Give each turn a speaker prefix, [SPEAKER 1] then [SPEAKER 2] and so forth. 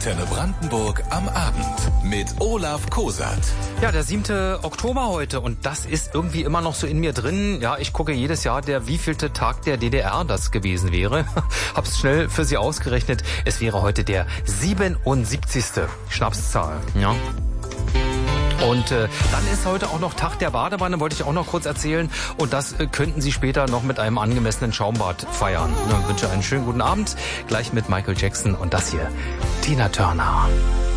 [SPEAKER 1] Antenne Brandenburg am Abend mit Olaf Kosat.
[SPEAKER 2] Ja, der 7. Oktober heute und das ist irgendwie immer noch so in mir drin. Ja, ich gucke jedes Jahr, der wievielte Tag der DDR das gewesen wäre. Hab's schnell für Sie ausgerechnet. Es wäre heute der 77. Schnapszahl. Ja. Und dann ist heute auch noch Tag der Badewanne, wollte ich auch noch kurz erzählen. Und das könnten Sie später noch mit einem angemessenen Schaumbad feiern. Ich wünsche einen schönen guten Abend, gleich mit Michael Jackson und das hier, Tina Turner.